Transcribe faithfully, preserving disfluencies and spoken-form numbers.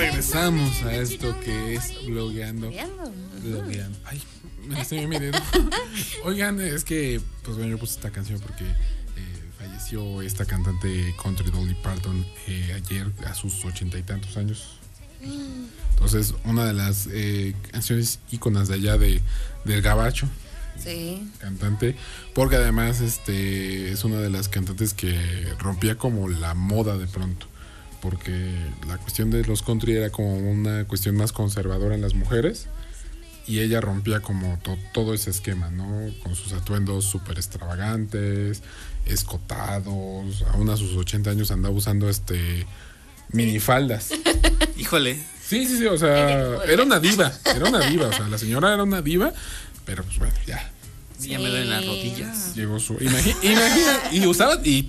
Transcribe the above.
regresamos a esto que es blogueando. Blogueando. Blogueando. Ay, me estoy midiendo. Oigan, es que, pues bueno, yo puse esta canción porque eh, falleció esta cantante country Dolly Parton eh, ayer a sus ochenta y tantos años. Entonces, una de las eh, canciones íconas de allá de, del gabacho. Sí. Cantante, porque además este es una de las cantantes que rompía como la moda de pronto, porque la cuestión de los country era como una cuestión más conservadora en las mujeres y ella rompía como to- todo ese esquema, ¿no? Con sus atuendos súper extravagantes, escotados, aún a sus ochenta años andaba usando este minifaldas. Híjole. Sí, sí, sí, o sea, era una diva, era una diva, o sea, la señora era una diva. Pero pues bueno, ya. Sí. Ya me duelen las rodillas. Llegó su. Imagina, imagina y usaba. Y